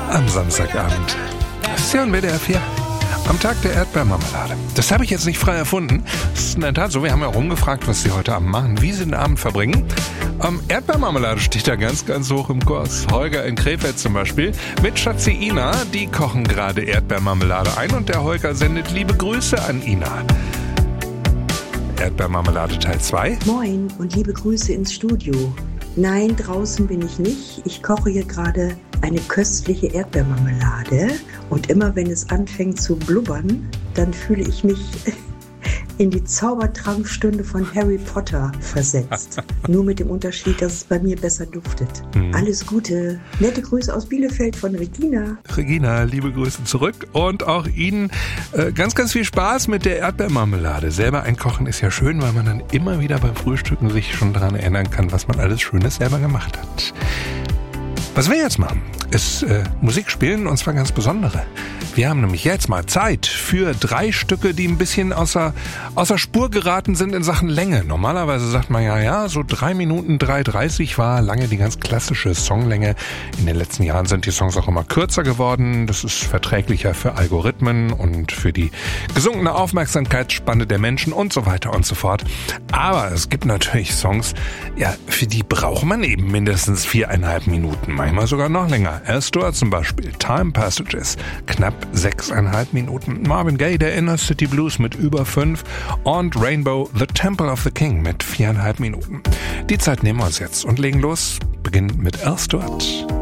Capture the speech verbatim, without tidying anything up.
am Samstagabend. Das ist ja ein W D R vier. Am Tag der Erdbeermarmelade. Das habe ich jetzt nicht frei erfunden. Das ist in der Tat so. Wir haben ja rumgefragt, was Sie heute Abend machen, wie Sie den Abend verbringen. Ähm, Erdbeermarmelade steht da ganz, ganz hoch im Kurs. Holger in Krefeld zum Beispiel mit Schatzi Ina, die kochen gerade Erdbeermarmelade ein und der Holger sendet liebe Grüße an Ina. Erdbeermarmelade Teil zwei. Moin und liebe Grüße ins Studio. Nein, draußen bin ich nicht. Ich koche hier gerade eine köstliche Erdbeermarmelade. Und immer wenn es anfängt zu blubbern, dann fühle ich mich in die Zaubertrankstunde von Harry Potter versetzt. Nur mit dem Unterschied, dass es bei mir besser duftet. Mhm. Alles Gute. Nette Grüße aus Bielefeld von Regina. Regina, liebe Grüße zurück. Und auch Ihnen äh, ganz, ganz viel Spaß mit der Erdbeermarmelade. Selber einkochen ist ja schön, weil man dann immer wieder beim Frühstücken sich schon daran erinnern kann, was man alles Schönes selber gemacht hat. Was wir jetzt machen, ist äh, Musik spielen, und zwar ganz besondere. Wir haben nämlich jetzt mal Zeit für drei Stücke, die ein bisschen außer, außer Spur geraten sind in Sachen Länge. Normalerweise sagt man ja, ja, so drei Minuten drei dreißig war lange die ganz klassische Songlänge. In den letzten Jahren sind die Songs auch immer kürzer geworden. Das ist verträglicher für Algorithmen und für die gesunkene Aufmerksamkeitsspanne der Menschen und so weiter und so fort. Aber es gibt natürlich Songs, ja, für die braucht man eben mindestens viereinhalb Minuten, manchmal sogar noch länger. Al Stewart zum Beispiel, Time Passages, knapp sechseinhalb Minuten. Marvin Gaye, der Inner City Blues mit über fünf und Rainbow, The Temple of the King mit viereinhalb Minuten. Die Zeit nehmen wir uns jetzt und legen los. Beginnen mit Al Stewart.